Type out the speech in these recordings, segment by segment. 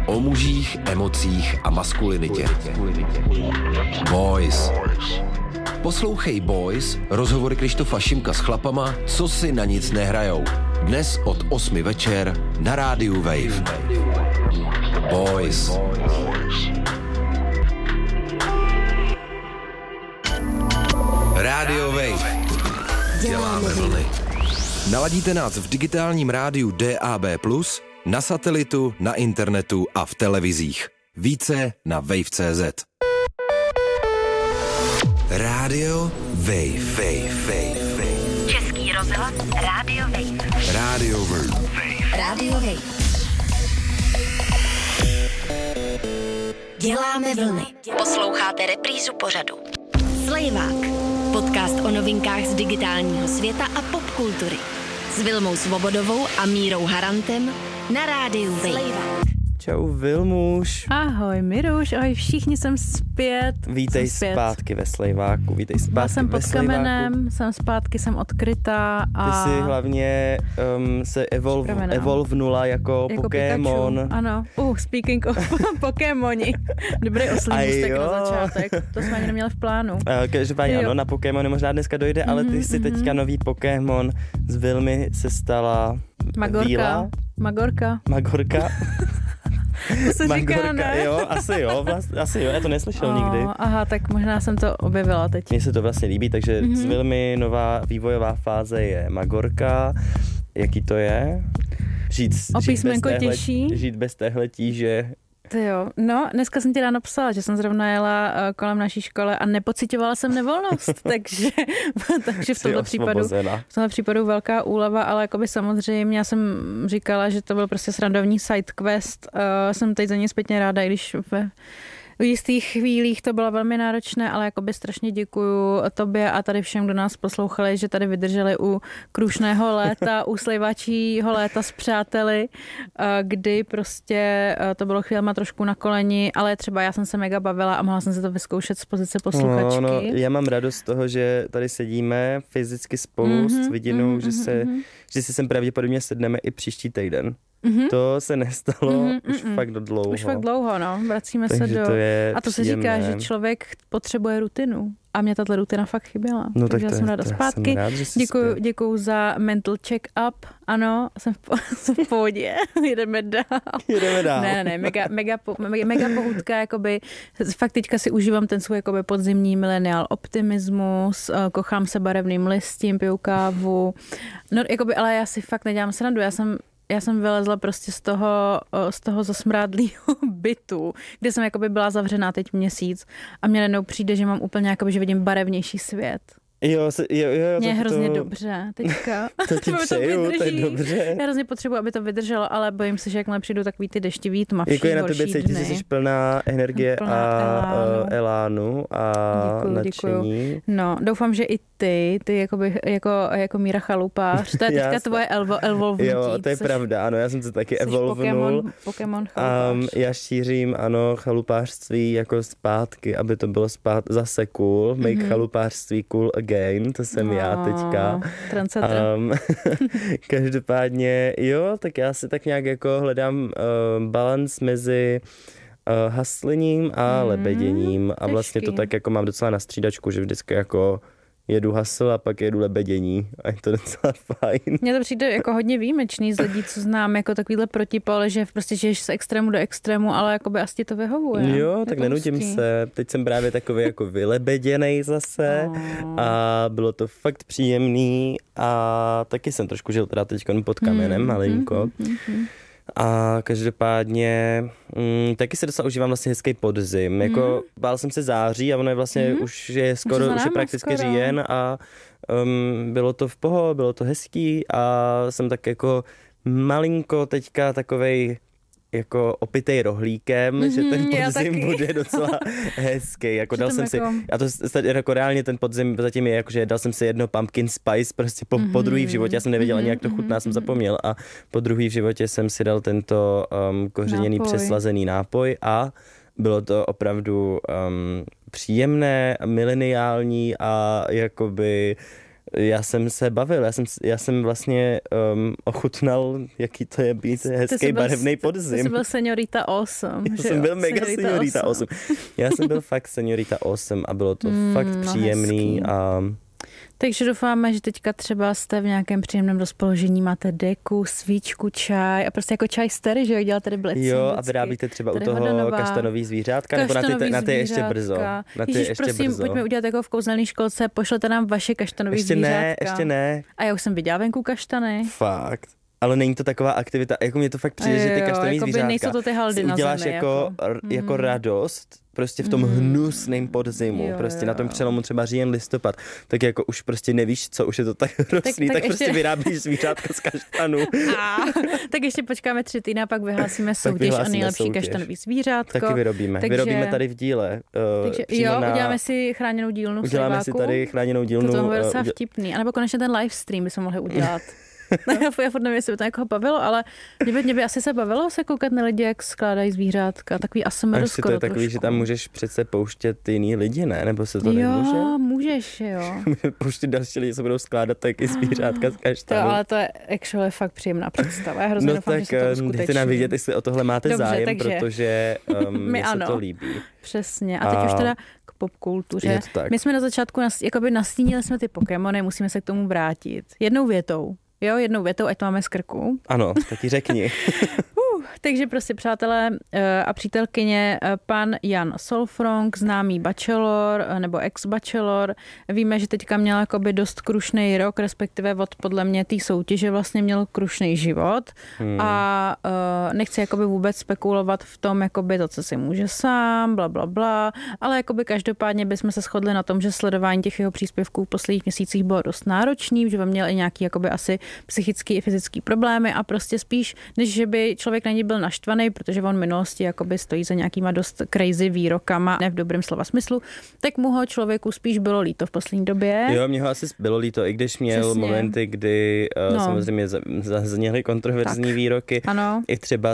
O mužích, emocích a maskulinitě. Boys. Poslouchej Boys, rozhovory Krištofa Šimka s chlapama, co si na nic nehrajou. Dnes od 8 večer na rádiu Wave. Boys. Rádio Wave. Děláme vlny. Naladíte nás v digitálním rádiu DAB+, na satelitu, na internetu a v televizích. Více na wave.cz. Rádio Wave. Český rozhlas Rádio Wave. Rádio Wave. Rádio Wave. Děláme vlny. Posloucháte reprízu pořadu. Slejvák. Podcast o novinkách z digitálního světa a popkultury. S Vilmou Svobodovou a Mírou Harantem na rádiu Wave. Čau Vilmuš. Ahoj Miruš, ahoj všichni, jsem zpět. Vítej zpátky ve Slejváku, vítej zpátky ve jsem pod Slejváku. kamenem, jsem zpátky, jsem odkrytá a... Ty jsi hlavně se evolvnula jako Pokémon. Pikachu. Ano, speaking of Pokémoni. Dobrý oslý můstek na začátek, to jsme ani neměli v plánu. Každopádně ano, na Pokémony možná dneska dojde, ale ty jsi teďka nový Pokémon, z Vilmy se stala Víla. Magorka. To se říká, ne? Jo, asi jo, já to neslyšel nikdy. Aha, tak možná jsem to objevila teď. Mně se to vlastně líbí, takže z Vilmy nová vývojová fáze je Magorka. Jaký to je? Žít bez téhle tíže. To jo, no, dneska jsem ti ráno psala, že jsem zrovna jela kolem naší škole a nepocitovala jsem nevolnost, takže v tomto případu velká úleva, ale jakoby samozřejmě já jsem říkala, že to byl prostě srandovní sidequest, jsem teď za ně zpětně ráda, i když v jistých chvílích to bylo velmi náročné, ale jakoby strašně děkuju tobě a tady všem, kdo nás poslouchali, že tady vydrželi u krušného léta, u slejvačího léta s přáteli, kdy prostě to bylo chvílema trošku na koleni, ale třeba já jsem se mega bavila a mohla jsem se to vyzkoušet z pozice posluchačky. No, já mám radost z toho, že tady sedíme fyzicky spolu s vidinou, že si sem pravděpodobně sedneme i příští týden. To se nestalo už fakt dlouho. Už fakt dlouho, no. Vracíme takže se do... To je a to příjemné. se říká, že člověk potřebuje rutinu. A mě tato rutina fakt chyběla. No takže tak já jsem ráda zpátky. Děkuju za mental check-up. Ano, jsem v pohodě. Jedeme dál. Ne, mega pohůdka, jakoby, fakt teďka si užívám ten svůj jakoby podzimní mileniál optimismus, kochám se barevným listím, piju kávu. No, jakoby, ale já si fakt nedělám srandu. Já jsem vylezla prostě z toho zasmrádlýho bytu, kde jsem jakoby byla zavřená teď měsíc a mě najednou přijde, že mám úplně jakoby, že vidím barevnější svět. Jo. Mě je hrozně dobře teďka. To ti přeju, to je dobře. Já hrozně potřebuji, aby to vydrželo, ale bojím se, že jakmile přijdou takový ty deštivý, tmavší, jako je na tebe cítit, že jsi plná energie a elánu a nadšení. No, doufám, že i ty jako Míra Chalupář, to je teďka tvoje evolvnutí. Jo, to je pravda, ano, já jsem se taky evolvnul. Pokémon chalupář. Já šířím, ano, chalupářství jako zpátky, aby to bylo zase cool, make chalupářství cool again, to jsem já teďka. Každopádně, jo, tak já si tak nějak jako hledám balans mezi haslením a lebeděním a vlastně to tak jako mám docela na střídačku, že vždycky jako jedu hasl a pak jedu lebedění a je to docela fajn. Mně to přijde jako hodně výjimečný z lidí, co znám, jako takovýhle protipol, že prostě žiješ z extrému do extrému, ale jakoby asi to vyhovuje. Jo, tak nenudím se. Teď jsem právě takový jako vylebeděnej zase a bylo to fakt příjemný a taky jsem trošku žil teda teď pod kamenem malinko. A každopádně taky se docela užívám vlastně hezký podzim. Jako bál jsem se září a ono je vlastně už je skoro, už je prakticky říjen a bylo to v pohodě, bylo to hezký a jsem tak jako malinko teďka takovej jako opitej rohlíkem, že ten podzim bude docela hezký. Jako dal jsem si, a to jako reálně ten podzim zatím je, jakože dal jsem si jedno pumpkin spice prostě po druhý v životě, já jsem nevěděl ani jak to chutná, jsem zapomněl a po druhý v životě jsem si dal tento kořeněný přeslazený nápoj a bylo to opravdu příjemné, mileniální a jakoby Já jsem se bavil, já jsem vlastně ochutnal, jaký to je být hezký barevný podzim. Ty jsi byl seniorita 8. Já jsem byl mega seniorita 8. Já jsem byl fakt seniorita 8 a bylo to fakt příjemný. Takže doufáme, že teďka třeba jste v nějakém příjemném rozpoložení, máte deku, svíčku, čaj a prostě jako čaj starý, že jo, dělá tady blicí. Jo, a vyrábíte třeba u toho kaštanový zvířátka, nebo na ty ještě brzo. Ježiš, prosím, pojďme udělat jako v kouzelné školce, pošlete nám vaše kaštanový zvířátka. Ještě ne. A já už jsem viděla venku kaštany. Fakt. Ale není to taková aktivita, jako mě to fakt přijde, že ty kaštanový zvířátka nejsou to ty haldy na uděláš zemi, jako radost, prostě v tom hnusném podzimu, prostě na tom přelomu třeba říjen, listopad, tak jako už prostě nevíš co, už je to tak hrozný, tak ještě... prostě vyrábíš zvířátka z kaštanů. Tak ještě počkáme 3 týdny a pak vyhlásíme soutěž o nejlepší kaštanový zvířátko. Taky vyrobíme tady v díle. Takže uděláme si chráněnou dílnu. Uděláme si tady chráněnou dílnu. To bude docela vtipný. A nebo konečně ten livestream bychom mohli udělat. Já furt nevím, jestli by to někoho bavilo, ale mě by asi se bavilo se koukat na lidi, jak skládají zvířátka. Takový ASMR skoro to je takový, trošku. Že tam můžeš přece pouštět jiný lidi, ne? Nebo se to nemůže? Jo, můžeš, jo. Pouštět další lidi, se budou skládat taky zvířátka z kaštanů. Ale to je actually fakt příjemná představa. Já hrozně doufám, že se to uskuteční. Dejte nám vědět, jestli o tohle máte zájem, protože mi se to líbí. Přesně. A teď už teda k popkultuře. My jsme na začátku nastínili jsme ty Pokémony, musíme se k tomu vrátit. Jednou větou, ať to máme z krku. Ano, taky řekni. Takže prostě přátelé a přítelkyně, pan Jan Solfrong, známý bachelor nebo ex-bachelor. Víme, že teďka měl jakoby dost krušný rok, respektive od podle mě té soutěže vlastně měl krušný život a nechci jakoby vůbec spekulovat v tom, jakoby to, co si může sám, bla, bla, bla, ale jakoby každopádně bychom se shodli na tom, že sledování těch jeho příspěvků v posledních měsících bylo dost náročný, že měl i nějaký jakoby asi psychický i fyzický problémy a prostě spíš, než že by člověk na něj byl naštvaný, protože on v minulosti jakoby stojí za nějakýma dost crazy výrokama, ne v dobrém slova smyslu, tak mu ho člověku spíš bylo líto v poslední době. Jo, mě ho asi bylo líto, i když měl momenty, kdy samozřejmě zazněly kontroverzní výroky. Ano. I třeba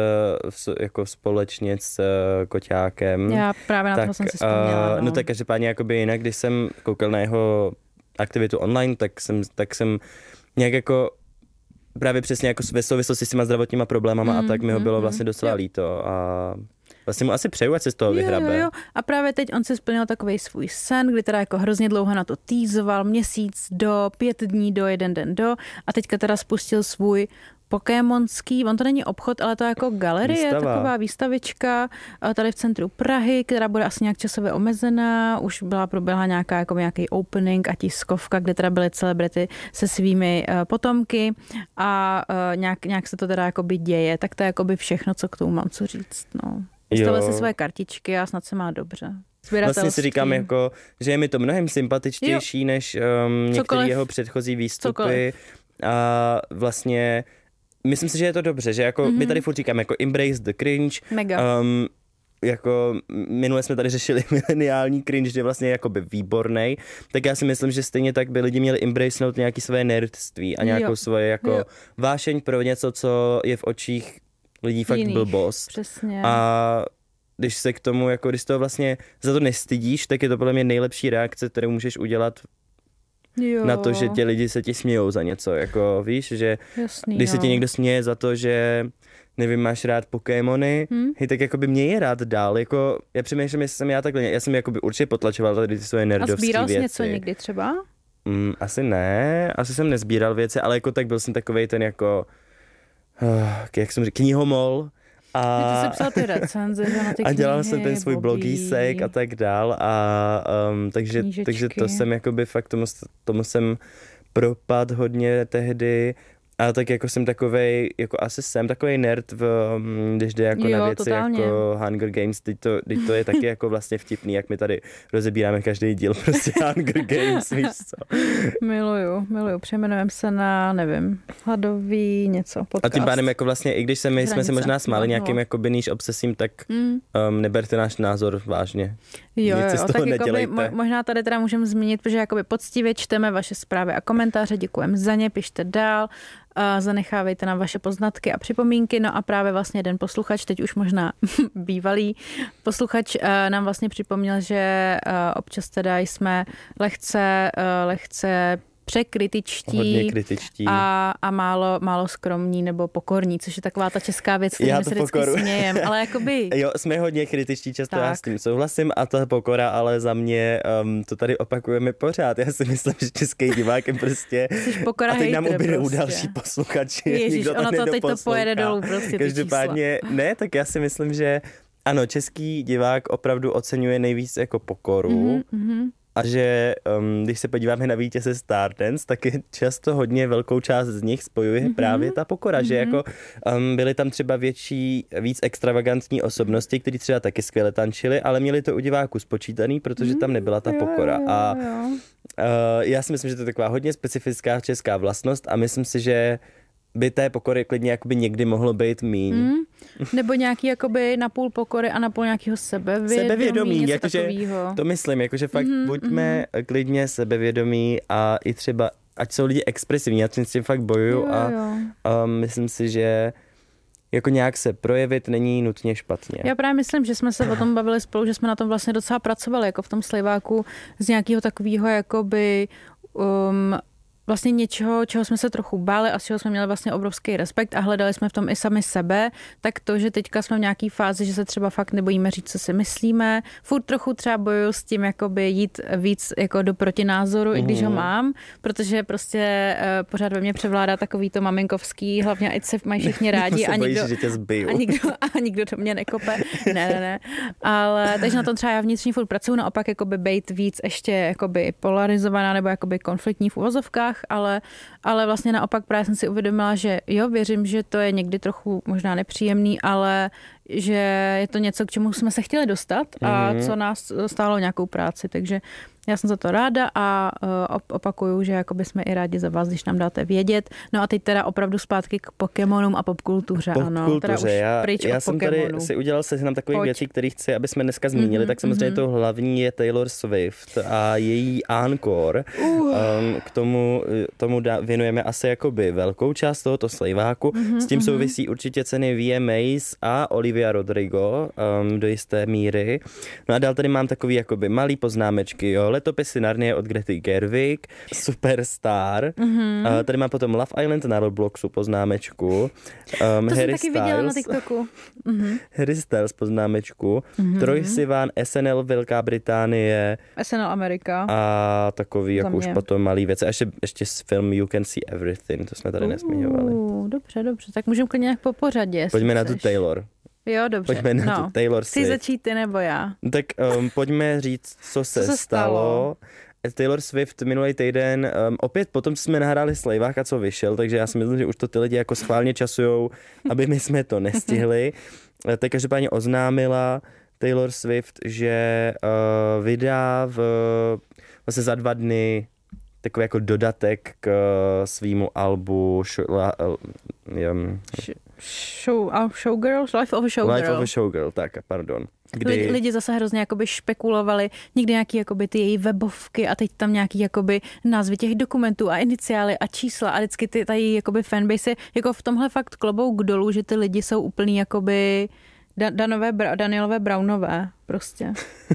jako společně s Koťákem. Já právě na to jsem si vzpomněla. No tak každopádně jakoby jinak, když jsem koukal na jeho aktivitu online, tak jsem nějak jako právě přesně jako ve souvislosti s těma zdravotníma problémama a tak mi ho bylo vlastně docela líto a vlastně mu asi přeju, ať se z toho vyhrabe. Jo. A právě teď on si splnil takovej svůj sen, kdy teda jako hrozně dlouho na to týzoval, měsíc do, 5 dní do, 1 den do a teďka teda spustil svůj pokémonský, on to není obchod, ale to je jako galerie, taková výstavička tady v centru Prahy, která bude asi nějak časově omezená, už proběhla nějaký opening a tiskovka, kde teda byly celebrity se svými potomky a nějak se to teda jakoby děje, tak to je jakoby všechno, co k tomu mám co říct, no. Vystavil si své kartičky a snad se má dobře. Vlastně si říkám, jako, že je mi to mnohem sympatičtější než některé jeho předchozí výstupy. Cokoliv. A vlastně myslím si, že je to dobře, že jako my tady furt říkáme jako embrace the cringe. Mega. Jako minule jsme tady řešili mileniální cringe, že vlastně je jakoby výbornej, tak já si myslím, že stejně tak by lidi měli embracenout nějaký své nerdství a nějakou svoje jako vášeň pro něco, co je v očích lidí fakt blbost. Přesně. A když se k tomu, jako když to vlastně za to nestydíš, tak je to podle mě nejlepší reakce, kterou můžeš udělat na to, že lidi se ti smějou za něco, jako víš, že když se ti někdo směje za to, že nevím, máš rád Pokémony, tak jako by mě je rád dál, jako já přemýšlím, jestli jsem já takhle, já jsem jakoby určitě potlačoval tady ty svoje nerdovské věci. A sbíral jsi něco někdy třeba? Asi ne, asi jsem nezbíral věci, ale jako tak byl jsem takovej ten jako, jak jsem říkal, knihomol. A ty jsi psal ty recenze, že na ty knihy, a dělal jsem ten svůj blogísek a tak dál a takže to jsem jakoby fakt tomu jsem propad hodně tehdy a tak jako jsem takovej, jako asi jsem takovej nerd, když jde jako na věci totálně. Jako Hunger Games, teď to je taky jako vlastně vtipný, jak my tady rozebíráme každý díl prostě Hunger Games, víš co. Miluju, přejmenujeme se na, nevím, hladový něco, podcast. A tím pádem jako vlastně, i když jsme se možná smáli nějakým jako níž obsesím, tak neberte náš názor vážně. Jo, tak jakoby, možná tady teda můžeme zmínit, protože jakoby poctivě čteme vaše zprávy a komentáře, děkujeme za ně, pište dál. Zanechávejte nám vaše poznatky a připomínky. No a právě vlastně jeden posluchač, teď už možná bývalý posluchač, nám vlastně připomněl, že občas teda jsme lehce překritičtí a málo skromní nebo pokorní, což je taková ta česká věc, kterou se vždycky smějem, ale jakoby... Jo, jsme hodně kritičtí, často já s tím souhlasím a ta pokora, ale za mě to tady opakujeme pořád. Já si myslím, že český divák je prostě... A teď nám ubydou další posluchači. Ježiš, ono to teď to pojede dolů prostě. Každopádně, ne, tak já si myslím, že ano, český divák opravdu oceňuje nejvíc jako pokoru. A že když se podíváme na vítěze Stardance, tak je často hodně velkou část z nich spojuje právě ta pokora, že jako byly tam třeba víc extravagantní osobnosti, kteří třeba taky skvěle tančili, ale měli to u diváků spočítaný, protože tam nebyla ta pokora. A já si myslím, že to je taková hodně specifická česká vlastnost a myslím si, že by té pokory klidně jakoby někdy mohlo být míň. Nebo nějaký jakoby napůl pokory a napůl nějakého sebevědomí, jakože to myslím, jakože fakt buďme klidně sebevědomí a i třeba, ať jsou lidi expresivní, já s tím fakt bojuju a myslím si, že jako nějak se projevit není nutně špatně. Já právě myslím, že jsme se o tom bavili spolu, že jsme na tom vlastně docela pracovali, jako v tom Slejváku, z nějakého takového jakoby vlastně něčeho, čeho jsme se trochu báli a z čeho jsme měli vlastně obrovský respekt a hledali jsme v tom i sami sebe, tak to, že teďka jsme v nějaký fázi, že se třeba fakt nebojíme říct, co si myslíme. Furt trochu třeba bojuju s tím, jakoby jít víc jako do protinázoru, i když ho mám, protože prostě pořád ve mně převládá takový to maminkovský, hlavně ať se mají všichni rádi a nikdo do mě nekope. Ne. Ale takže na tom třeba já vnitřní furt pracuju, naopak jakoby bejt víc ještě jakoby polarizovaná nebo jakoby konfliktní v uvozovkách, ale vlastně naopak právě jsem si uvědomila, že jo, věřím, že to je někdy trochu možná nepříjemný, ale že je to něco, k čemu jsme se chtěli dostat a co nás stálo nějakou práci, takže já jsem za to ráda a opakuju, že jakoby jsme i rádi za vás, když nám dáte vědět. No a teď teda opravdu zpátky k Pokémonům a popkultuře. Ano, teda už pryč já od jsem Pokémonů. tady si udělal seznam takových věcí, které chci, aby jsme dneska zmínili, tak samozřejmě to hlavní je Taylor Swift a její encore. K tomu věnujeme asi jakoby velkou část tohoto slejváku. S tím souvisí určitě ceny VMAs a Olivia Rodrigo do jisté míry. No a dál tady mám takový jakoby malý poznámečky, jo. Letopisy Narnie od Grety Gerwig, Superstar. Tady mám potom Love Island na Robloxu poznámečku. To jsem taky viděla na TikToku. Harry Styles poznámečku. Troye Sivan, SNL Velká Británie. SNL Amerika. A takový jako už potom malý věc. A ještě film You Can See Everything, to jsme tady nezmiňovali. Dobře. Tak můžeme klidně nějak po pořadě. Pojďme na tu Taylor. Jo, dobře. Pojďme na tu Taylor Swift. Chci začít ty nebo já? Tak pojďme říct, co se stalo. Taylor Swift minulý týden, opět potom jsme nahráli Slejvák a co vyšel, takže já si myslím, že už to ty lidi jako schválně časujou, aby my jsme to nestihli. Tak každopádně oznámila Taylor Swift, že vydá vlastně za 2 dny takový jako dodatek k svýmu albu Showgirls? Life of a Showgirl. Life of a Showgirl, tak, pardon. Lidi zase hrozně jakoby špekulovali někdy nějaký jakoby ty její webovky a teď tam nějaký jakoby názvy těch dokumentů a iniciály a čísla a vždycky ty její jakoby fanbase je jako v tomhle fakt klobouk dolů, že ty lidi jsou úplný jakoby Danielové Brownové prostě.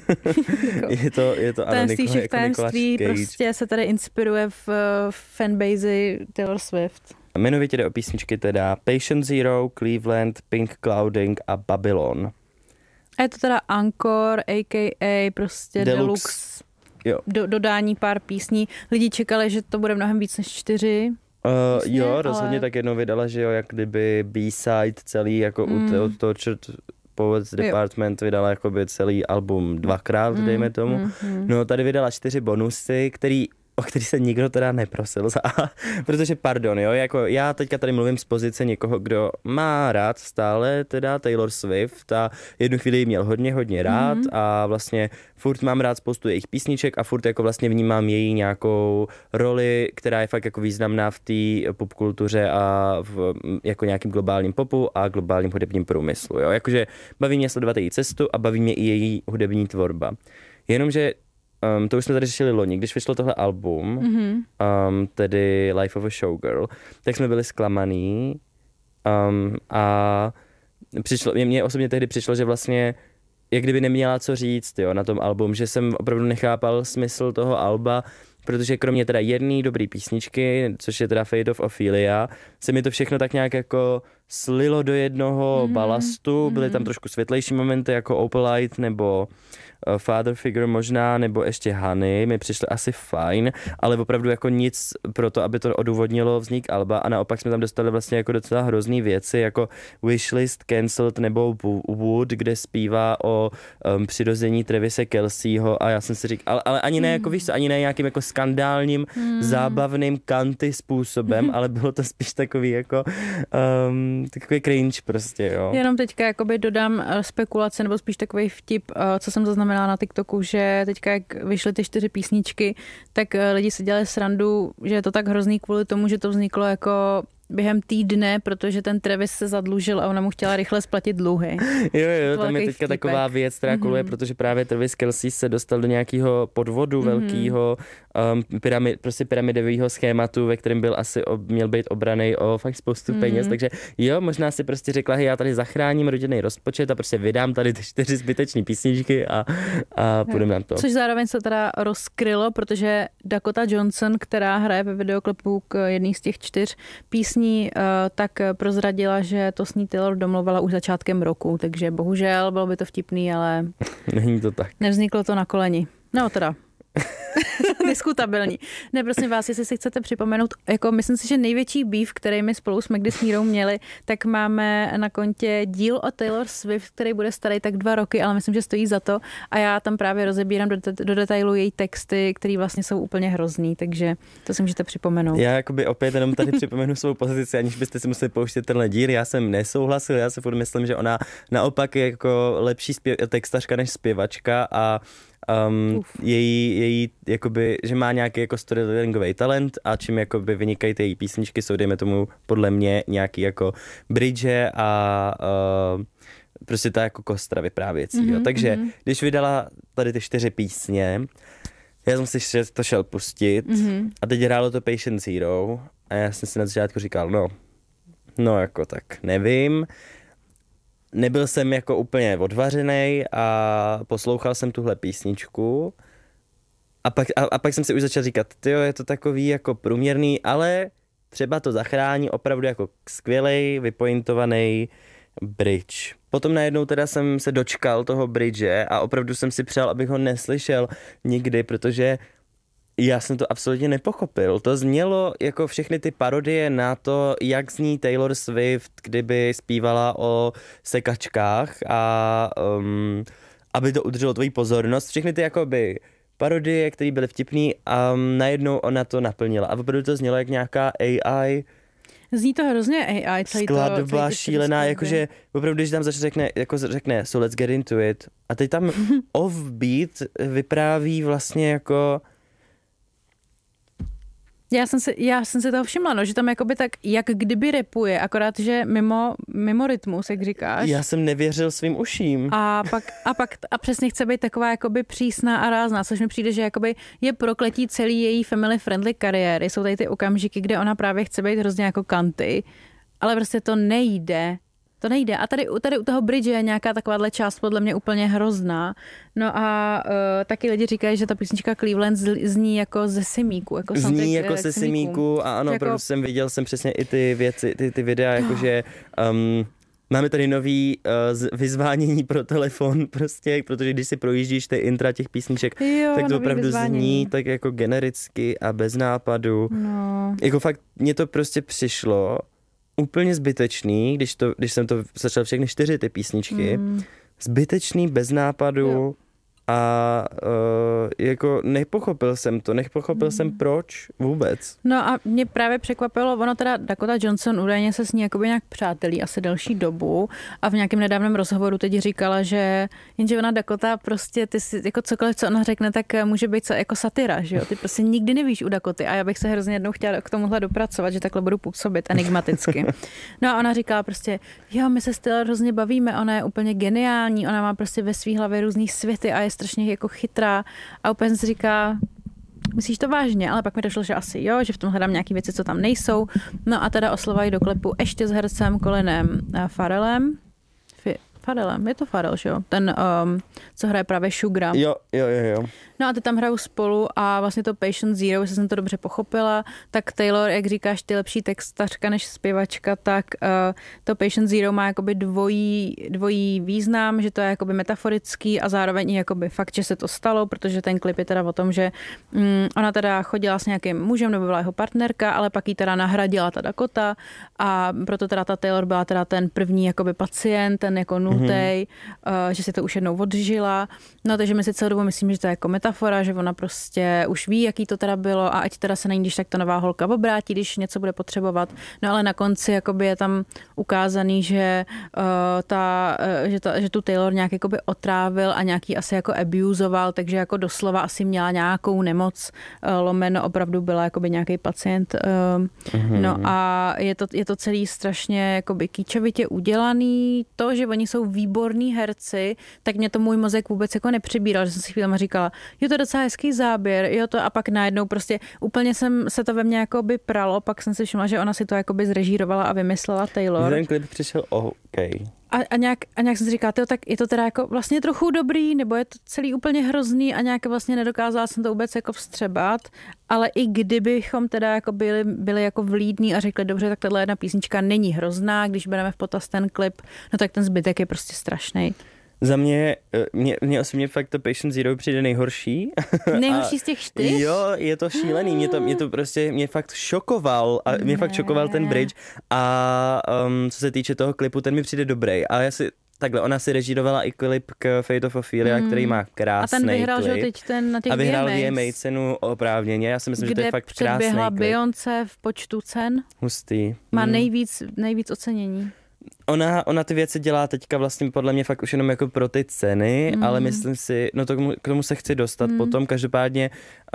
je to ano, tajemství prostě se tady inspiruje v fanbase Taylor Swift. Jmenovitě jde o písničky teda Patient Zero, Cleveland, Pink Clouding a Babylon. A je to teda Encore, a.k.a. prostě Deluxe. Dodání pár písní. Lidi čekali, že to bude mnohem víc než 4. Jo, rozhodně ale... tak jednou vydala, že jo, jak kdyby B-side celý, jako u Tortured Poets Department vydala jakoby celý album 2krát, dejme tomu. No tady vydala 4 bonusy, o který se nikdo teda neprosil, protože pardon, jo, jako já teďka tady mluvím z pozice někoho, kdo má rád stále teda Taylor Swift a jednu chvíli ji měl hodně rád a vlastně furt mám rád spoustu jejich písniček a furt jako vlastně vnímám její nějakou roli, která je fakt jako významná v té popkultuře a v jako nějakým globálním popu a globálním hudebním průmyslu, jo, jakože baví mě sledovat její cestu a baví mě i její hudební tvorba. Jenomže to už jsme tady řešili loni, když vyšlo tohle album, tedy Life of a Showgirl, tak jsme byli zklamaný a mně osobně tehdy přišlo, že vlastně jak kdyby neměla co říct, jo, na tom album, že jsem opravdu nechápal smysl toho alba protože kromě teda jedné dobrý písničky, což je teda Fate of Ophelia, se mi to všechno tak nějak jako slilo do jednoho balastu, byly tam trošku světlejší momenty jako Opal Light nebo Father Figure možná, nebo ještě Honey, mi přišly asi fajn, ale opravdu jako nic pro to, aby to odůvodnilo vznik alba a naopak jsme tam dostali vlastně jako docela hrozný věci, jako Wishlist Cancelled nebo Wood, kde zpívá o přirození Travise Kelceho a já jsem si říkal, ale ani ne jako víš co, ani ne nějakým jako skandálním, zábavným kanty způsobem, ale bylo to spíš takový jako takový cringe prostě, jo. Jenom teďka jakoby dodám spekulace, nebo spíš takový vtip, co jsem zaznamenala na TikToku, že teďka jak vyšly ty 4 písničky, tak lidi si dělali srandu, že je to tak hrozný kvůli tomu, že to vzniklo jako během týdne, protože ten Travis se zadlužil a ona mu chtěla rychle splatit dluhy. Jo, tam je teďka taková věc, která koluje, protože právě Travis Kelce se dostal do nějakého podvodu velkého, prostě pyramidového schématu, ve kterém měl být obranej o fakt spoustu peněz, takže jo, možná si prostě řekla, hej, já tady zachráním rodinný rozpočet a prostě vydám tady ty 4 zbytečné písničky a půjdeme na to. Což zároveň se teda rozkrylo, protože Dakota Johnson, která hraje ve videoklipu k jedný z těch 4 písní, tak prozradila, že to s ní Taylor domluvala už začátkem roku, takže bohužel bylo by to vtipný, ale není to tak. Nevzniklo to na koleni. No teda. Diskutabilní. Ne, prosím vás, jestli si chcete připomenout, jako myslím si, že největší beef, který my spolu s Magdy s Mírou měli, tak máme na kontě díl o Taylor Swift, který bude starý tak 2 roky, ale myslím, že stojí za to a já tam právě rozebírám do detailu její texty, které vlastně jsou úplně hrozný, takže to si můžete připomenout. Já jakoby opět jenom tady připomenu svou pozici, aniž byste si museli pouštět tenhle díl, já jsem nesouhlasil, já si furt myslím, že ona naopak je jako lepší textařka než zpěvačka a její jakoby, že má nějaký jako storytellingový talent a čím jakoby vynikají ty její písničky, jsou dejme tomu podle mě nějaký jako bridge a prostě ta jako kostra vyprávěcí. Jo. Takže když vydala tady ty 4 písně, já jsem si to šel pustit a teď hrálo to Patient Zero a já jsem si na začátku říkal, no jako tak nevím. Nebyl jsem jako úplně odvařenej a poslouchal jsem tuhle písničku a pak jsem si už začal říkat, tyjo, je to takový jako průměrný, ale třeba to zachrání opravdu jako skvělej, vypointovaný bridge. Potom najednou teda jsem se dočkal toho bridge a opravdu jsem si přál, abych ho neslyšel nikdy, protože já jsem to absolutně nepochopil. To znělo jako všechny ty parodie na to, jak zní Taylor Swift, kdyby zpívala o sekačkách a aby to udrželo tvoji pozornost. Všechny ty jakoby parodie, které byly vtipný a najednou ona to naplnila. A opravdu to znělo jak nějaká AI. Zní to hrozně AI. Skladba šílená, jakože opravdu, když tam řekne so let's get into it. A teď tam offbeat vypráví vlastně jako Já jsem si toho všimla, no, že tam jakoby tak, jak kdyby rapuje, akorát, že mimo rytmus, jak říkáš. Já jsem nevěřil svým uším. A přesně chce být taková jakoby přísná a rázná, což mi přijde, že jakoby je prokletí celý její family friendly kariéry. Jsou tady ty okamžiky, kde ona právě chce být hrozně jako kanty, ale prostě to nejde. To nejde. A tady u toho bridge je nějaká takováhle část podle mě úplně hrozná. No a taky lidi říkají, že ta písnička Cleveland zní jako ze Simíku. Jako zní jako ze Simíku a ano, jako protože viděl jsem přesně i ty věci, ty videa, jakože máme tady nový vyzvánění pro telefon prostě, protože když si projíždíš ty intra těch písniček, tak to opravdu zní tak jako genericky a bez nápadu. No. Jako fakt mně to prostě přišlo úplně zbytečný, když jsem to začal všechny 4 ty písničky, zbytečný, bez nápadu a jako nepochopil jsem proč vůbec. No a mě právě překvapilo, ono teda Dakota Johnson údajně se s ní jakoby nějak přátelí asi delší dobu a v nějakém nedávném rozhovoru teď říkala, že jenže ona Dakota prostě, ty si jako cokoliv, co ona řekne, tak může být jako satira, že jo? Ty prostě nikdy nevíš u Dakoty a já bych se hrozně jednou chtěla k tomuhle dopracovat, že takhle budu působit enigmaticky. No a ona říkala prostě, jo, my se s Taylor hrozně bavíme, ona je úplně geniální, ona má prostě ve svý hlavě různý světy a je strašně jako chytrá a úplně si říká, myslíš to vážně? Ale pak mi došlo, že asi jo, že v tom hledám nějaké věci, co tam nejsou. No a teda oslovají do klepu ještě s hercem Colinem Farrellem. Farrellem. Je to Farrell, že jo? Ten, co hraje právě Sugara. Jo. No a ty tam hrajou spolu a vlastně to Patient Zero, jestli jsem to dobře pochopila, tak Taylor, jak říkáš, ty lepší textařka než zpěvačka, tak to Patient Zero má jakoby dvojí význam, že to je jakoby metaforický a zároveň i jakoby fakt, že se to stalo, protože ten klip je teda o tom, že ona teda chodila s nějakým mužem, nebo byla jeho partnerka, ale pak jí teda nahradila ta Dakota a proto teda ta Taylor byla teda ten první jakoby pacient, ten jako nultej, že si to už jednou odžila. No takže my si celou dobu myslím, že to je jako metafora, že ona prostě už ví, jaký to teda bylo a ať teda se na ní, když tak ta nová holka obrátí, když něco bude potřebovat. No ale na konci jakoby je tam ukázaný, že že tu Taylor nějak jakoby otrávil a nějaký asi jako abuzoval, takže jako doslova asi měla nějakou nemoc, lomeno opravdu byla jakoby nějaký pacient. No a je to celý strašně jakoby kýčovitě udělaný. To, že oni jsou výborní herci, tak mě to můj mozek vůbec jako nepřebíral, že jsem si chvílema říkala, jo, to je docela hezký záběr, jo, to a pak najednou prostě úplně se to ve mně jakoby pralo, pak jsem si všimla, že ona si to jakoby zrežírovala a vymyslela Taylor. Ten klip přišel A nějak jsem si říkala, tak je to teda jako vlastně trochu dobrý, nebo je to celý úplně hrozný a nějak vlastně nedokázala jsem to vůbec jako vstřebat, ale i kdybychom teda jako byli jako vlídní a řekli, dobře, tak tahle jedna písnička není hrozná, když bereme v potaz ten klip, no tak ten zbytek je prostě strašný. Za mě osobně fakt to Patient Zero přijde nejhorší. Nejhorší z těch 4? Jo, je to šílený, mě fakt šokoval a mě fakt šokoval ten bridge a co se týče toho klipu, ten mi přijde dobrý a takhle, ona si režírovala i klip k Fate of Ophelia, který má krásný klip. A ten vyhrál, že teď ten na těch VMAs. A vyhrál VMA cenu oprávněně, já si myslím, že to je fakt krásný klip. Kde předběhla Beyoncé v počtu cen. Hustý. Má nejvíc ocenění. Ona ty věci dělá teďka vlastně podle mě fakt už jenom jako pro ty ceny, ale myslím si, no k tomu se chci dostat potom. Každopádně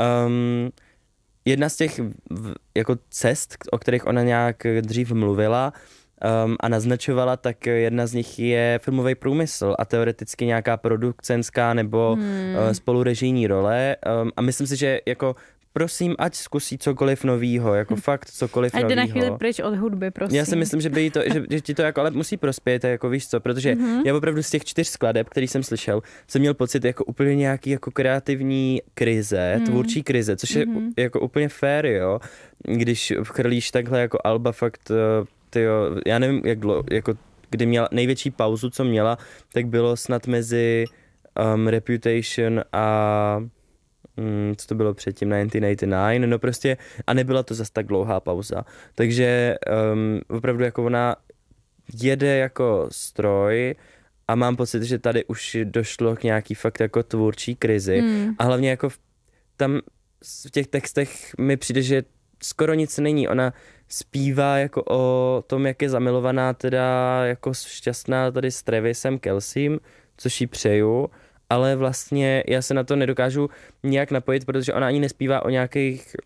jedna z těch jako cest, o kterých ona nějak dřív mluvila a naznačovala, tak jedna z nich je filmový průmysl a teoreticky nějaká produkcenská nebo spolurežijní role a myslím si, že jako prosím, ať zkusí cokoliv novýho, jako fakt cokoliv novýho. Ať jde na chvíli pryč od hudby, prosím. Já si myslím, že že ti to jako, ale musí prospět, jako víš co, protože já opravdu z těch 4 skladeb, který jsem slyšel, jsem měl pocit jako úplně nějaký jako kreativní krize, tvůrčí krize, což je jako úplně fair, jo, když chrlíš takhle jako alba fakt, tyjo, já nevím, jak dlouho, jako kdy měla největší pauzu, co měla, tak bylo snad mezi Reputation a co to bylo předtím, 1989, no prostě a nebyla to zas tak dlouhá pauza, takže opravdu jako ona jede jako stroj a mám pocit, že tady už došlo k nějaký fakt jako tvůrčí krizi a hlavně jako tam v těch textech mi přijde, že skoro nic není, ona zpívá jako o tom, jak je zamilovaná teda jako šťastná tady s Travisem Kelceym, což jí přeju, ale vlastně já se na to nedokážu nějak napojit, protože ona ani nespívá o nějakých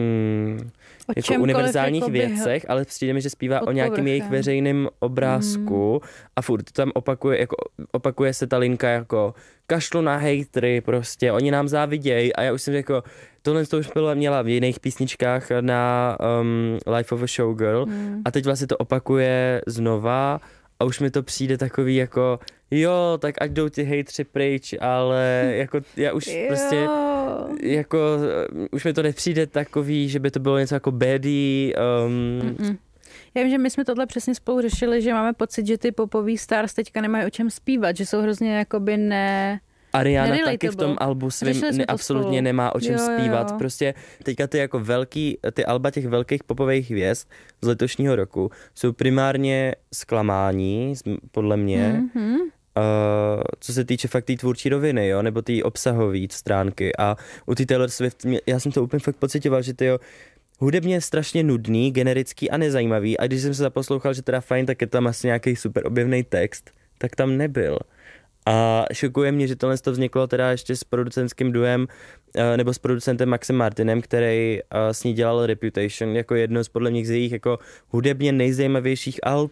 jako univerzálních jako věcech, ale přijde mi, že zpívá o nějakém jejich veřejném obrázku a furt tam opakuje se ta linka jako kašlu na hejtry, prostě oni nám závidějí a já už jsem jako tohle to už měla v jiných písničkách na Life of a Showgirl a teď vlastně to opakuje znova a už mi to přijde takový jako jo, tak ať jdou ty hejtři pryč, ale jako já už prostě jako už mi to nepřijde takový, že by to bylo něco jako baddie. Já vím, že my jsme tohle přesně spolu řešili, že máme pocit, že ty popový stars teďka nemají o čem zpívat, že jsou hrozně jakoby Ariana taky v tom albu svým absolutně nemá o čem zpívat. Prostě teďka ty alba těch velkých popových hvězd z letošního roku jsou primárně zklamání, podle mě, co se týče fakt té tvůrčí roviny, jo, nebo té obsahové stránky. A u té Taylor Swift, já jsem to úplně fakt pocitoval, že hudebně je strašně nudný, generický a nezajímavý. A když jsem se zaposlouchal, že teda fajn, tak je tam asi nějaký super objevný text, tak tam nebyl. A šokuje mě, že tohle vzniklo teda ještě s producentským duem, nebo s producentem Maxem Martinem, který s ní dělal Reputation, jako jedno z podle mě z jejich jako hudebně nejzajímavějších alb,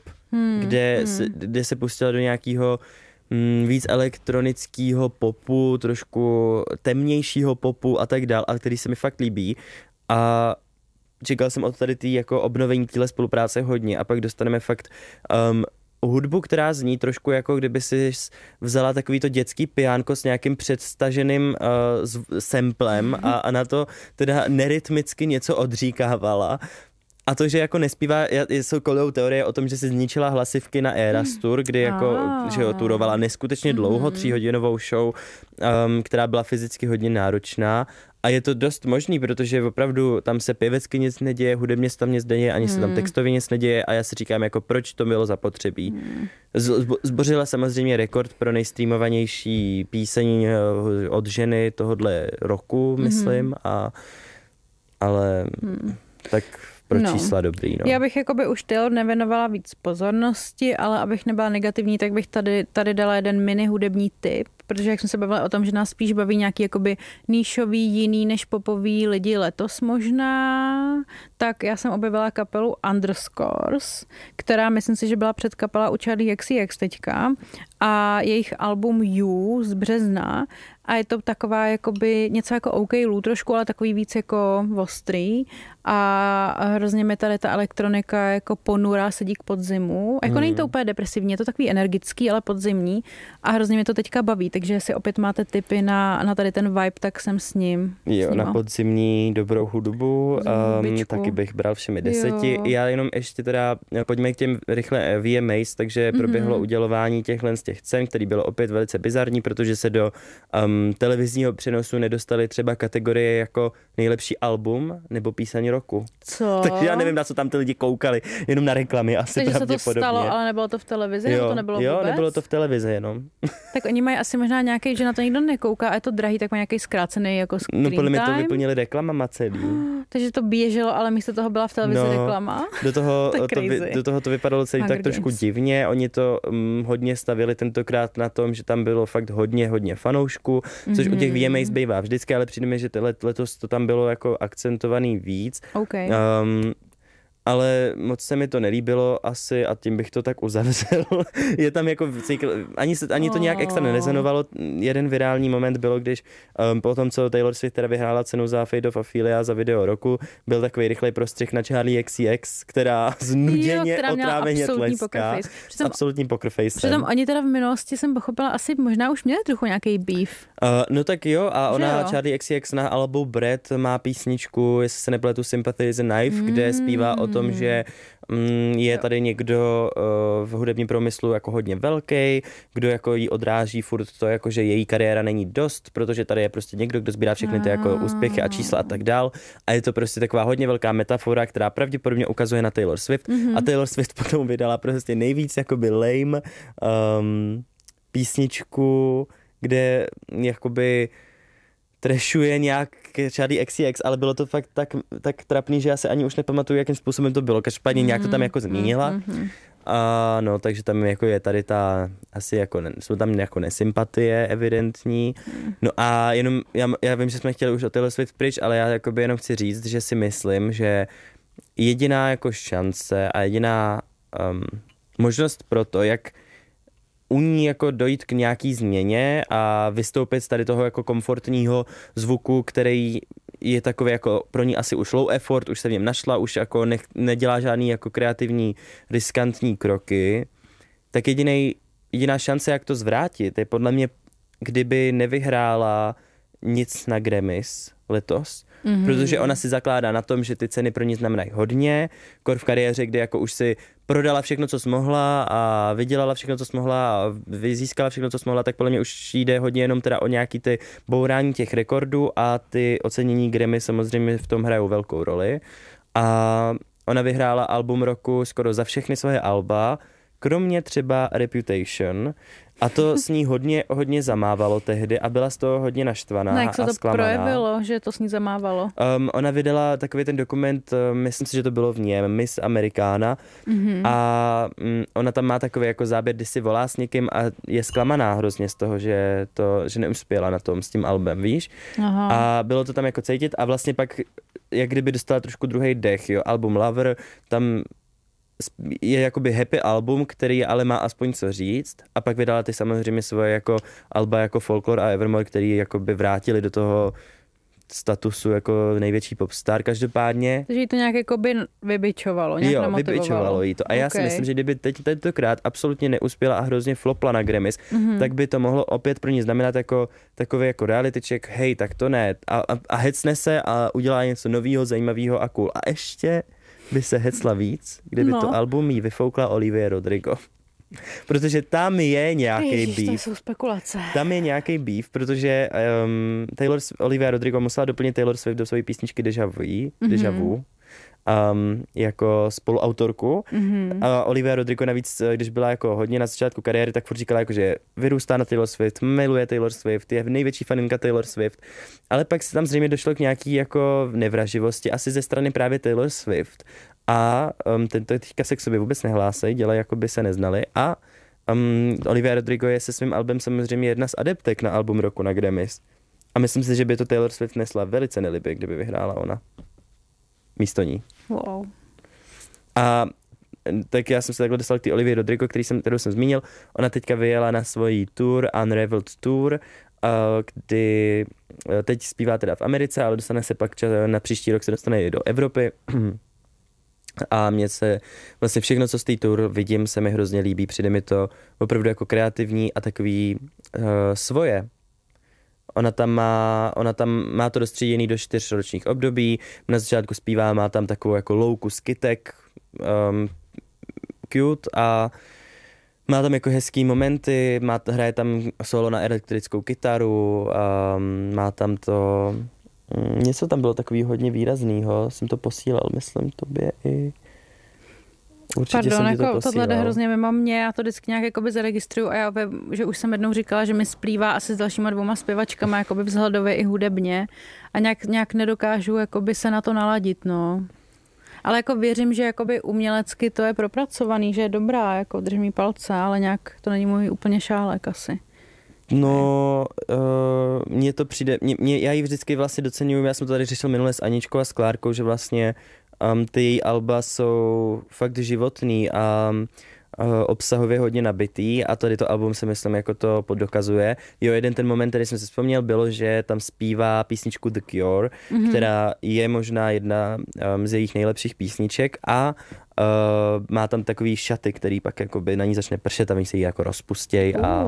kde se pustila do nějakého víc elektronického popu, trošku temnějšího popu a tak dál, ale který se mi fakt líbí. A čekal jsem od tady jako obnovení téhle spolupráce hodně a pak dostaneme fakt hudbu, která zní trošku jako kdyby si vzala takový to dětský piánko s nějakým předstaženým samplem a na to teda nerytmicky něco odříkávala. A to, že jako nespívá, jsou kolou teorie o tom, že si zničila hlasivky na Eras Tour, kdy jako, že jo, turovala neskutečně dlouho, 3hodinovou show, která byla fyzicky hodně náročná. A je to dost možný, protože opravdu tam se pěvecky nic neděje, hudebně se tam nic neděje, ani se tam textově nic neděje a já si říkám, jako proč to bylo zapotřebí. Zbořila samozřejmě rekord pro nejstreamovanější píseň od ženy tohodle roku, myslím, ale tak pro čísla dobrý. No. Já bych jakoby už Taylor nevěnovala víc pozornosti, ale abych nebyla negativní, tak bych tady dala jeden mini hudební tip, protože jak jsme se bavili o tom, že nás spíš baví nějaký jakoby níšový, jiný než popový lidi letos možná, tak já jsem objevila kapelu Underscores, která myslím si, že byla předkapela u Charli XCX teďka a jejich album You z března a je to taková jakoby něco jako OK Lou trošku, ale takový víc jako ostrý a hrozně mi tady ta elektronika jako ponurá sedí k podzimu. Jako není to úplně depresivní, je to takový energický, ale podzimní a hrozně mě to teďka baví, takže jestli opět máte tipy na tady ten vibe, tak jsem s ním. Jo, na podzimní dobrou hudbu, taky bych bral všemi 10. Já jenom ještě teda, pojďme k těm rychle VMAs, takže proběhlo udělování z těch cen, který bylo opět velice bizarní, protože se do televizního přenosu nedostali třeba kategorie jako nejlepší album nebo píseň roku. Co? Takže já nevím, na co tam ty lidi koukali, jenom na reklamy asi takže pravděpodobně. Takže se to stalo, ale nebylo to v televizi? Jo, to nebylo jo, vůbec? nebylo to v televizi jenom. Tak oni mají asi možná nějaký, že na to nikdo nekouká a je to drahý, tak mají nějaký zkrácený jako screen time. No podle mě to vyplnili reklamama celý. Takže to běželo, ale místo toho byla v televizi reklama. Do toho to vypadalo celý tak trošku divně. Oni to hodně stavili tentokrát na tom, že tam bylo fakt hodně fanoušků, což u těch VMAs bývá vždycky, ale přijde mi, že letos to tam bylo jako akcentovaný víc. Okay. Ale moc se mi to nelíbilo asi a tím bych to tak uzavřel. Je tam jako, ani to nějak extra nerezonovalo. Jeden virální moment bylo, když po tom, co Taylor Swift teda vyhrála cenu za Fate of Ophelia za video roku, byl takový rychlej prostřih na Charli XCX, která znuděně otráveně tleská. Absolutní poker face. Přitom oni teda v minulosti jsem pochopila, asi možná už měli trochu nějaký beef. No tak jo, a ona, Charli XCX na albu Bread má písničku, jestli se nepletu, Sympathy is a Knife, kde zpívá o tom, že je tady někdo v hudebním průmyslu jako hodně velký, kdo jako jí odráží furt to, jako že její kariéra není dost, protože tady je prostě někdo, kdo sbírá všechny ty jako úspěchy a čísla a tak dál. A je to prostě taková hodně velká metafora, která pravděpodobně ukazuje na Taylor Swift. A Taylor Swift potom vydala prostě nejvíc jakoby lame písničku, kde jakoby trashuje nějak Charli XCX, ale bylo to fakt tak trapný, že já se ani už nepamatuju, jakým způsobem to bylo. Každopádně nějak to tam jako zmínila. A no, takže tam jako je tady ta, asi jako, jsou tam jako nesympatie evidentní. No a jenom, já vím, že jsme chtěli už o Taylor Swift pryč, ale já jakoby jenom chci říct, že si myslím, že jediná jako šance a jediná možnost pro to, jak u ní jako dojít k nějaký změně a vystoupit z tady toho jako komfortního zvuku, který je takový jako pro ní asi už low effort, už se v něm našla, už jako nedělá žádný jako kreativní, riskantní kroky, tak jediná šance, jak to zvrátit, je podle mě, kdyby nevyhrála nic na Grammys letos, protože ona si zakládá na tom, že ty ceny pro ní znamenají hodně, kor v kariéře, kdy jako už si prodala všechno, co smohla a vydělala všechno, co smohla a získala všechno, co smohla, tak podle mě už jde hodně jenom teda o nějaký ty bourání těch rekordů a ty ocenění Grammy samozřejmě v tom hrajou velkou roli. A ona vyhrála album roku skoro za všechny svoje alba, kromě třeba Reputation. A to s ní hodně zamávalo tehdy a byla z toho hodně naštvaná a zklamaná. Jak se to projevilo, že to s ní zamávalo? Ona vydala takový ten dokument, myslím si, že to bylo v něm, Miss Americana. A ona tam má takový jako záběr, kdy si volá s někým a je zklamaná hrozně z toho, že neuspěla na tom s tím albem, víš? Aha. A bylo to tam jako cítit a vlastně pak, jak kdyby dostala trošku druhý dech, jo, album Lover, tam je jakoby happy album, který ale má aspoň co říct a pak vydala ty samozřejmě svoje jako alba jako Folklore a Evermore, který jakoby vrátili do toho statusu jako největší popstar. Každopádně... Takže jí to nějak jako by vybičovalo, nějak namotivovalo. Vybičovalo jí to. A já si myslím, že kdyby tentokrát absolutně neuspěla a hrozně flopla na Grammys, tak by to mohlo opět pro ní znamenat jako takový jako reality check, hej, tak to ne. A hecne se a udělá něco novýho, zajímavého a cool. A ještě by se hecla víc, kdyby to album jí vyfoukla Olivia Rodrigo. Protože tam je nějaký beef. To jsou spekulace. Tam je nějaký beef, protože Olivia Rodrigo musela doplnit Taylor Swift do své písničky Deja Vu jako spoluautorku. A Olivia Rodrigo navíc, když byla jako hodně na začátku kariéry, tak furt říkala, jako, že vyrůstá na Taylor Swift, miluje Taylor Swift, je největší faninka Taylor Swift. Ale pak se tam zřejmě došlo k nějaký jako nevraživosti, asi ze strany právě Taylor Swift. A tento teďka se k sobě vůbec nehlásí, dělají, jako by se neznali. A Olivia Rodrigo je se svým albem samozřejmě jedna z adeptek na album roku na Grammys. A myslím si, že by to Taylor Swift nesla velice nelibě, kdyby vyhrála ona. Místo ní. Wow. A tak já jsem se takhle dostal k té Olivii Rodrigo, kterou jsem zmínil. Ona teďka vyjela na svoji tour, Unraveled Tour, kdy teď zpívá teda v Americe, ale dostane se pak na příští rok se dostane i do Evropy. A mně se vlastně všechno, co z té tour vidím, se mi hrozně líbí. Přijde mi to opravdu jako kreativní a takový svoje. Ona tam má to rozstříděný do 4 ročních období. Na začátku zpívá, má tam takovou jako louku z kytek, cute, a má tam jako hezký momenty, hraje tam solo na elektrickou kytaru, má tam to... Něco tam bylo takový hodně výraznýho, jsem to posílal, myslím tobě i... Určitě Pardon, jsem jako tohle jde hrozně mimo mě, já to vždycky nějak jakoby zaregistruju a já vím, že už jsem jednou říkala, že mi splývá asi s dalšíma 2 zpěvačkama jakoby vzhledově i hudebně a nějak nedokážu jakoby se na to naladit, no. Ale jako věřím, že jakoby umělecky to je propracovaný, že je dobrá, jako drží mi palce, ale nějak to není můj úplně šálek asi. No, mně to přijde, já ji vždycky vlastně doceňuji, já jsem to tady řešil minule s Aničkou a s Klárkou, že vlastně ty její alba jsou fakt životný a obsahově hodně nabitý a tady to album si myslím, jako to dokazuje. Jo, jeden ten moment, který jsem si vzpomněl, bylo, že tam zpívá písničku The Cure, která je možná jedna z jejich nejlepších písniček a má tam takový šaty, který pak jakoby na ní začne pršet a oni se jí jako rozpustěj a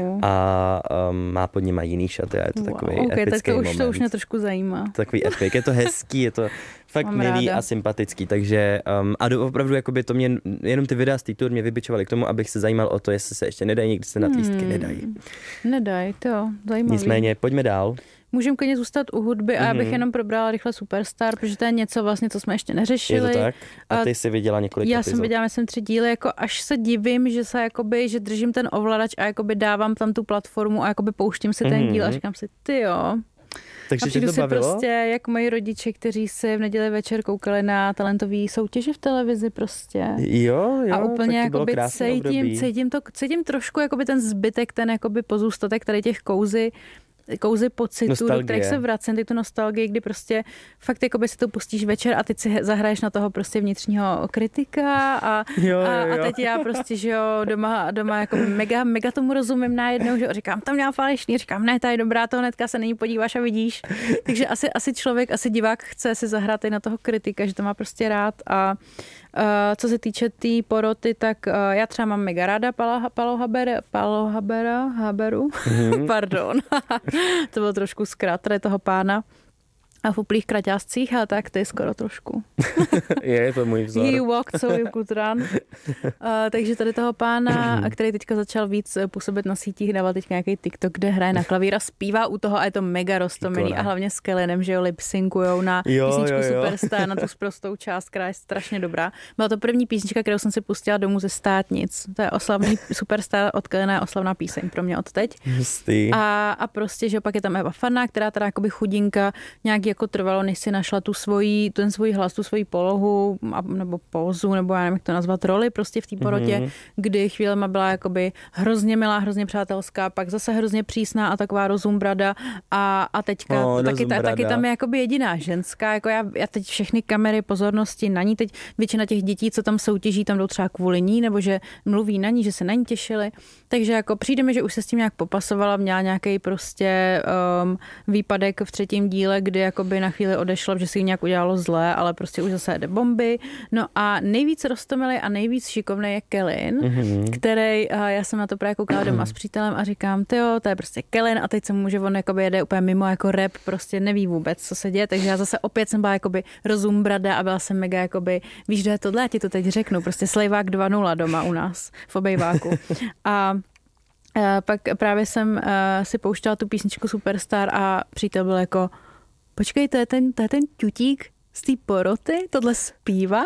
má pod nima jiný šaty a je to takový epický moment. To už mě trošku zajímá. Takový epic, je to hezký, je to fakt milý a sympatický, takže opravdu jakoby to mě, jenom ty videa z té tour mě vybičovaly k tomu, abych se zajímal o to, jestli se ještě nedají, někdy se na lístky nedají. Nedají, to zajímavý. Nicméně, pojďme dál. Můžeme klidně zůstat u hudby a já bych jenom probrala rychle Superstar, protože to je něco vlastně, co jsme ještě neřešili. Je to tak? A ty jsi viděla několik epizod. Já jsem viděla, myslím 3 díly, jako až se divím, že se jakoby, že držím ten ovladač a jakoby dávám tam tu platformu a jakoby pouštím si ten díl a říkám si, tyjo. Takže a přijdu to si bavilo? prostě, jak moji rodiče, kteří se v neděli večer koukali na talentové soutěže v televizi prostě. Jo, a úplně tak to jakoby cítím trošku jakoby ten zbytek, ten jakoby pozůstatek tady těch kouzy pocitu, do kterých se vracím, ty tu nostalgii, kdy prostě fakt jakoby si to pustíš večer a teď si zahraješ na toho prostě vnitřního kritika a teď já prostě, že jo, doma jako mega tomu rozumím najednou, že jo, říkám, tam měla falešný, říkám, ne, ta je dobrá, to hnedka se není podíváš a vidíš. Takže asi člověk, divák chce si zahrát i na toho kritika, že to má prostě rád a co se týče té poroty, tak já třeba mám mega ráda Paolo Haberu, pardon, to byl trošku zkrat tady toho pána a v uplých kraťáscích, ale tak to je skoro trošku. Je to můj vzor. He walked so you could run. Takže tady toho pána, který teďka začal víc působit na sítích, dával teďka nějaký TikTok, kde hraje na klavír a zpívá u toho a je to mega roztomilý a hlavně s Kellinem, že jo, lip-synkujou na písničku Superstar, na tu sprostou část, která je strašně dobrá. Byla to první písnička, kterou jsem si pustila domů ze státnic. To je oslavný Superstar od Kellina, oslavná píseň pro mě od teď. A prostě, že pak je tam Eva Farná, která teda jakoby chudinka, nějaký jako trvalo, než si našla ten svůj hlas, tu svoji polohu, nebo pózu, nebo já nevím, jak to nazvat, roli prostě v té porotě, kdy chvílema byla jakoby hrozně milá, hrozně přátelská, pak zase hrozně přísná a taková rozumbrada a teďka taky tam je jakoby jediná ženská, jako já teď všechny kamery pozornosti na ní, teď většina těch dětí, co tam soutěží, tam jdou třeba kvůli ní, nebo že mluví na ní, že se na ní těšili, takže jako přijde mi, že už se s tím nějak popasovala, měla nějaký prostě výpadek v 3. díle, kdy jakoby na chvíli odešla, že si jí nějak udělalo zlé, ale prostě už zase jede bomby. No a nejvíc roztomilý a nejvíc šikovný je Kellyn, který, já jsem na to právě koukala doma s přítelem a říkám, tyjo, to je prostě Kellyn a teď se mu, že on jakoby jede úplně mimo jako rap, prostě neví vůbec, co se děje, takže já zase opět jsem byla jakoby rozumbrada a byla jsem mega jakoby, víš, že je tohle, já ti to teď řeknu, prostě Slejvák 2.0 doma u nás v obejváku. A pak právě jsem si pouštěla tu písničku Superstar a přítel byl jako, počkej, to je ten ťutík z té poroty, tohle zpívá?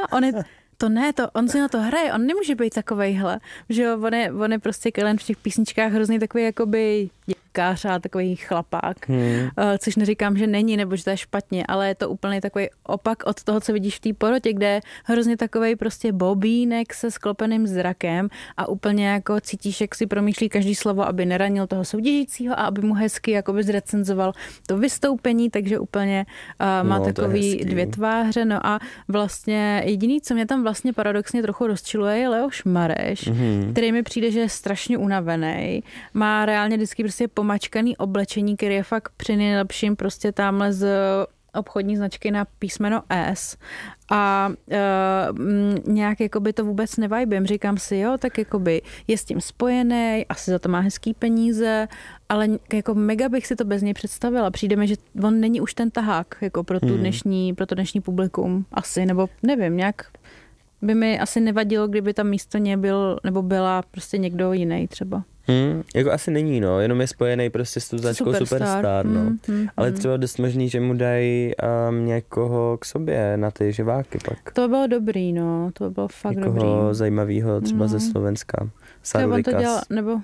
On si na to hraje, on nemůže být takovejhle, že jo, on je prostě Kellyn v těch písničkách hrozný takový jakoby děvkář a takový chlapák, což neříkám, že není, nebo že to je špatně, ale je to úplně takový opak od toho, co vidíš v té porotě, kde je hrozně takovej prostě bobínek se sklopeným zrakem a úplně jako cítíš, jak si promýšlí každý slovo, aby neranil toho soutěžícího a aby mu hezky jakoby zrecenzoval to vystoupení, takže úplně má takový dvě tváře, no a vlastně jediný, co mě tam vlastně paradoxně trochu rozčiluje, je Leoš Mareš, který mi přijde, že je strašně unavený, má reálně vždycky prostě pomačkaný oblečení, který je fakt při nejlepším prostě tamhle z obchodní značky na písmeno S a nějak jakoby to vůbec nevibím. Říkám si, jo, tak jakoby je s tím spojený, asi za to má hezký peníze, ale jako mega bych si to bez něj představila. Přijde mi, že on není už ten tahák jako pro to dnešní publikum asi, nebo nevím, nějak by mi asi nevadilo, kdyby tam místo něj byl, nebo byla prostě někdo jiný třeba. Jako asi není, no, jenom je spojený prostě s tou značkou Superstar, no. Ale třeba dost možný, že mu dají někoho k sobě na ty živáky pak. To bylo dobrý, no, to bylo fakt někoho dobrý. Někoho zajímavýho třeba ze Slovenska. Saru Rikas. Nebo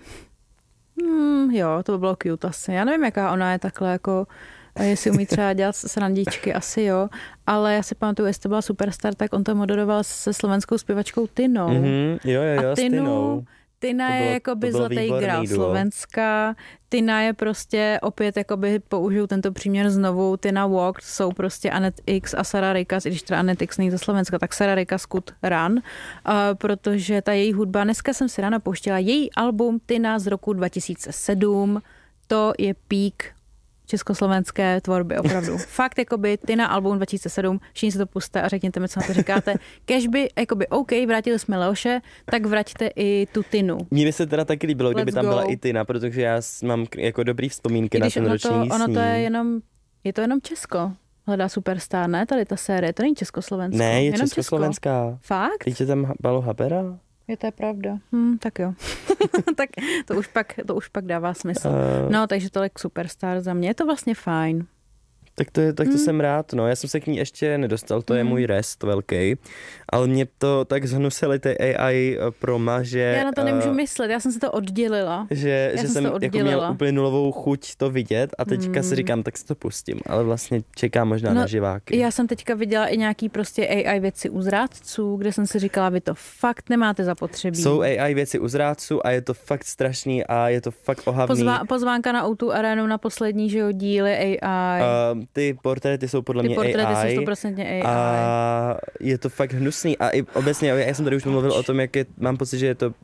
jo, to by bylo cute asi. Já nevím, jaká ona je takhle jako, jestli umí třeba dělat srandičky, asi jo, ale já si pamatuju, jestli to byla Superstar, tak on to moderoval se slovenskou zpěvačkou Tinou. Jo, s Tinou. Tina je jakoby zlatý grál Slovenska. Tina je prostě opět jakoby použiju tento příměr znovu. Tina Walked jsou prostě Anet X a Sara Rikas, i když teda Anet X není ze Slovenska, tak Sara Rikas Kud Run, protože ta její hudba, dneska jsem si ráno pouštěla její album Tina z roku 2007, to je pík československé tvorby, opravdu. Fakt, jakoby Tina album 2007, všichni se to puste a řekněte mi, co na to říkáte. Kežby, jakoby OK, vrátili jsme Leoše, tak vraťte i tu Tinu. Mně by se teda taky líbilo, kdyby tam byla i Tina, protože já mám jako dobrý vzpomínky na ten roční sní. Ono to je to jenom Česko. Hledá Superstar, ne? Tady ta série, to není Československo. Ne, je československá. Fakt? Teď je tam Balo Habera. Je to pravda. Tak jo. Tak to už pak dává smysl. No, takže tolik Superstar za mě. Je to vlastně fajn. Tak to jsem rád, no. Já jsem se k ní ještě nedostal, to je můj rest velký, ale mě to tak zhnusily ty AI proma, že... Já na to nemůžu myslet, já jsem se to oddělila. Že jsem jako měl úplně nulovou chuť to vidět a teďka si říkám, tak si to pustím, ale vlastně čekám možná na živáky. Já jsem teďka viděla i nějaký prostě AI věci u zrádců, kde jsem si říkala, vy to fakt nemáte zapotřebí. Jsou AI věci u zrádců a je to fakt strašný a je to fakt ohavný. Pozvánka na O2 Arenu na poslední, že jo, díly AI. Ty portréty jsou podle mě AI. Ty portréty jsou 100% AI. A je to fakt hnusný. A i obecně, já jsem tady už mluvil o tom, mám pocit, že je to,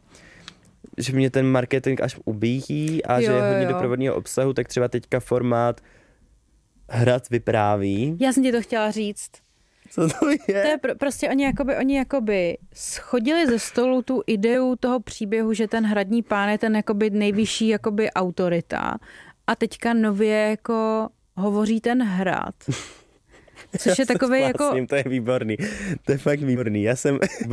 že mě ten marketing až ubíjí a že je hodně doprovodného obsahu, tak třeba teďka formát Hrad vypráví. Já jsem ti to chtěla říct. Co to je? To je prostě oni jakoby schodili ze stolu tu ideu toho příběhu, že ten hradní pán je ten jakoby nejvyšší jakoby autorita. A teďka nově jako hovoří ten hrad. Což je takový jako... To je výborný. To je fakt výborný. Já jsem